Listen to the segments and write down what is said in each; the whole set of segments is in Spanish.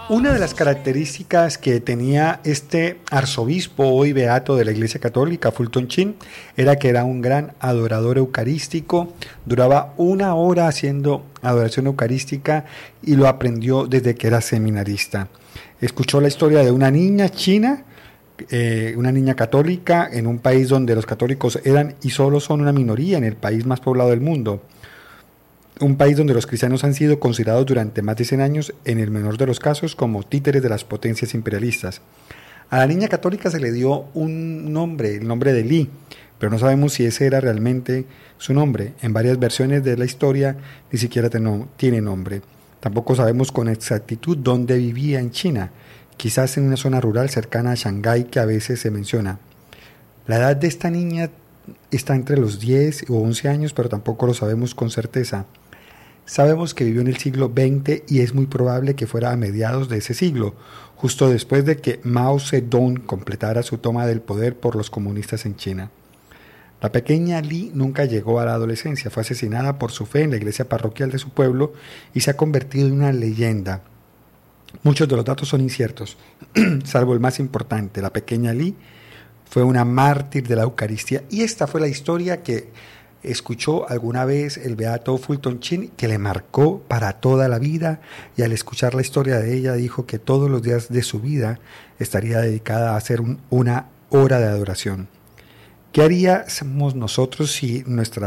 Una de las características que tenía este arzobispo hoy beato de la Iglesia Católica, Fulton Sheen, era que era un gran adorador eucarístico. Duraba 1 hora haciendo adoración eucarística y lo aprendió desde que era seminarista. Escuchó la historia de una niña china, una niña católica en un país donde los católicos eran y solo son una minoría en el país más poblado del mundo. Un país donde los cristianos han sido considerados durante más de 100 años, en el menor de los casos, como títeres de las potencias imperialistas. A la niña católica se le dio un nombre, el nombre de Lee, pero no sabemos si ese era realmente su nombre. En varias versiones de la historia ni siquiera tiene nombre. Tampoco sabemos con exactitud dónde vivía en China, quizás en una zona rural cercana a Shanghái que a veces se menciona. La edad de esta niña está entre los 10 o 11 años, pero tampoco lo sabemos con certeza. Sabemos que vivió en el siglo XX y es muy probable que fuera a mediados de ese siglo, justo después de que Mao Zedong completara su toma del poder por los comunistas en China. La pequeña Li nunca llegó a la adolescencia, fue asesinada por su fe en la iglesia parroquial de su pueblo y se ha convertido en una leyenda. Muchos de los datos son inciertos, salvo el más importante. La pequeña Li fue una mártir de la Eucaristía y esta fue la historia que escuchó alguna vez el beato Fulton Sheen, que le marcó para toda la vida, y al escuchar la historia de ella dijo que todos los días de su vida estaría dedicada a hacer una hora de adoración. ¿Qué haríamos nosotros si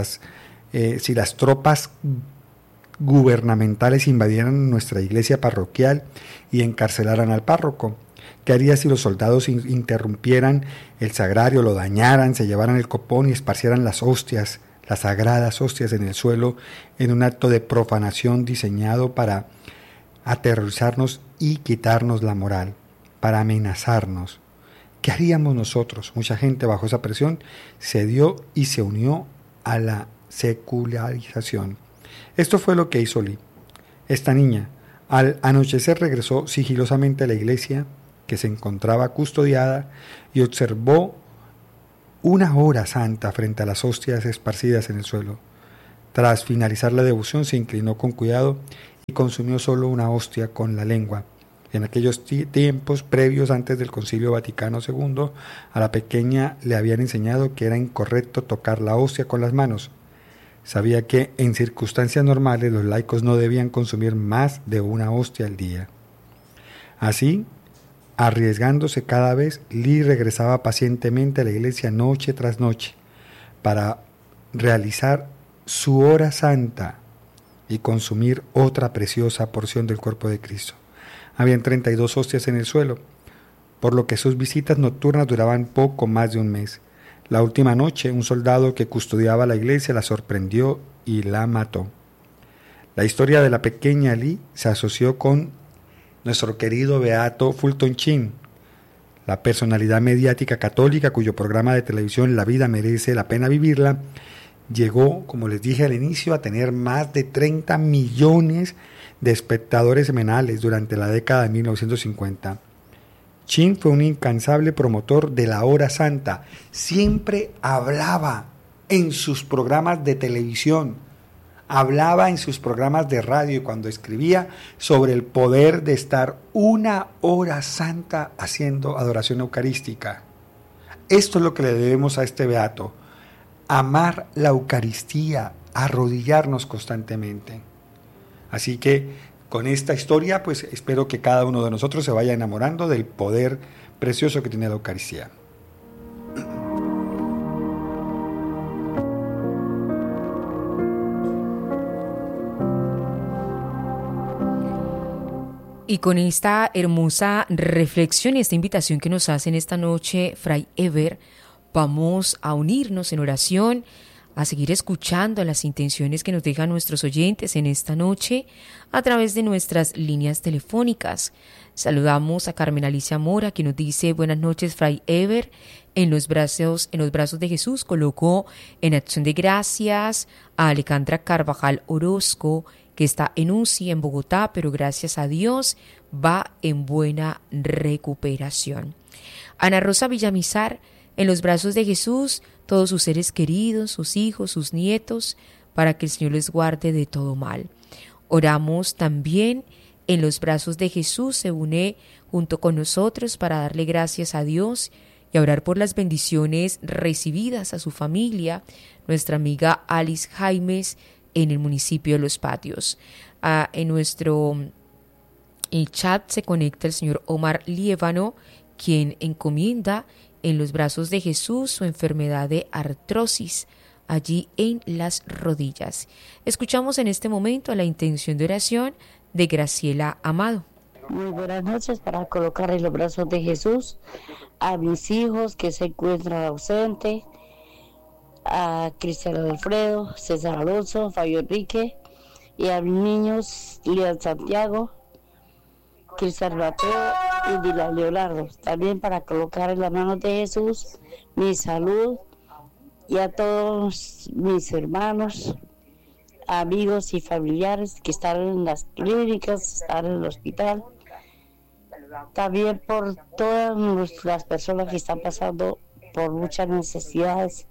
las tropas gubernamentales invadieran nuestra iglesia parroquial y encarcelaran al párroco? ¿Qué haría si los soldados interrumpieran el sagrario, lo dañaran, se llevaran el copón y esparcieran las hostias, las sagradas hostias en el suelo, en un acto de profanación diseñado para aterrorizarnos y quitarnos la moral, para amenazarnos? ¿Qué haríamos nosotros? Mucha gente bajo esa presión se dio y se unió a la secularización. Esto fue lo que hizo Lee. Esta niña, al anochecer, regresó sigilosamente a la iglesia que se encontraba custodiada y observó 1 hora santa frente a las hostias esparcidas en el suelo. Tras finalizar la devoción se inclinó con cuidado y consumió solo una hostia con la lengua. En aquellos tiempos previos antes del Concilio Vaticano II, a la pequeña le habían enseñado que era incorrecto tocar la hostia con las manos. Sabía que en circunstancias normales los laicos no debían consumir más de 1 hostia al día. Así, arriesgándose cada vez, Lee regresaba pacientemente a la iglesia noche tras noche para realizar su hora santa y consumir otra preciosa porción del cuerpo de Cristo. Habían 32 hostias en el suelo, por lo que sus visitas nocturnas duraban poco más de un mes. La última noche, un soldado que custodiaba la iglesia la sorprendió y la mató. La historia de la pequeña Lee se asoció con nuestro querido beato Fulton Sheen, la personalidad mediática católica cuyo programa de televisión La vida merece la pena vivirla, llegó, como les dije al inicio, a tener más de 30 millones de espectadores semanales durante la década de 1950. Sheen fue un incansable promotor de la hora santa. Siempre hablaba en sus programas de televisión, hablaba en sus programas de radio y cuando escribía sobre el poder de estar 1 hora santa haciendo adoración eucarística. Esto es lo que le debemos a este beato: amar la Eucaristía, arrodillarnos constantemente. Así que con esta historia, pues espero que cada uno de nosotros se vaya enamorando del poder precioso que tiene la Eucaristía. Y con esta hermosa reflexión y esta invitación que nos hace en esta noche Fray Ever, vamos a unirnos en oración, a seguir escuchando las intenciones que nos dejan nuestros oyentes en esta noche a través de nuestras líneas telefónicas. Saludamos a Carmen Alicia Mora, que nos dice: buenas noches, Fray Ever. En los brazos de Jesús colocó en acción de gracias a Alejandra Carvajal Orozco, que está en UCI en Bogotá, pero gracias a Dios va en buena recuperación. Ana Rosa Villamizar: en los brazos de Jesús, todos sus seres queridos, sus hijos, sus nietos, para que el Señor les guarde de todo mal. Oramos también en los brazos de Jesús se une junto con nosotros para darle gracias a Dios y a orar por las bendiciones recibidas a su familia, nuestra amiga Alice Jaimes en el municipio de Los Patios. En nuestro chat se conecta el señor Omar Liévano, quien encomienda en los brazos de Jesús su enfermedad de artrosis allí en las rodillas. Escuchamos en este momento la intención de oración de Graciela Amado. Muy buenas noches, para colocar en los brazos de Jesús a mis hijos que se encuentran ausentes, a Cristian Alfredo, César Alonso, Fabio Enrique, y a mis niños Lian Santiago, Cristian Mateo y Dylan Leonardo. También para colocar en las manos de Jesús mi salud y a todos mis hermanos, amigos y familiares que están en las clínicas, están en el hospital. También por todas las personas que están pasando por muchas necesidades.